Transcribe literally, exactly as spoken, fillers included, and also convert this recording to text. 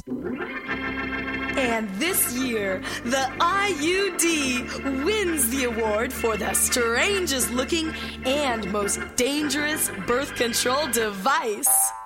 And this year, the I U D wins the award for the strangest looking and most dangerous birth control device.